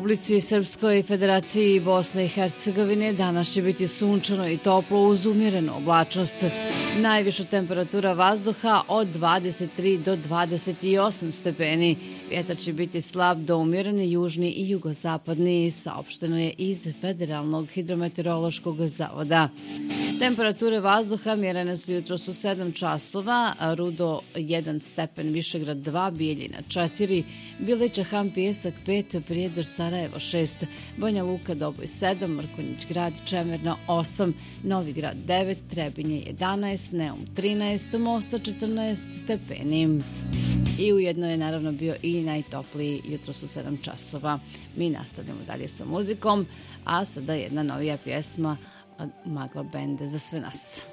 Republici Srpskoj, Federaciji Bosne i Hercegovine danas će biti sunčano i toplo uz umjerenu oblačnost. Najviša temperatura vazduha od 23 do 28 stepeni. Vjetar će biti slab do umjereni južni i jugozapadni, saopšteno je iz Federalnog hidrometeorološkog zavoda. Temperature vazduha mjerene su jutros u 7 časova, Rudo 1 stepen, Višegrad 2, Bijeljina 4, Bileća, Han, Pijesak 5, Prijedor, Sarajevo 6, Banja Luka, Doboj 7, Mrkonjić Grad, Čemerna 8, Novi Grad 9, Trebinje 11, Neum 13, Mostar 14 stepeni. I ujedno je naravno bio i najtopliji jutros u 7 časova. Mi nastavljamo dalje sa muzikom, a sada jedna novija pjesma Magla bende za sve nas.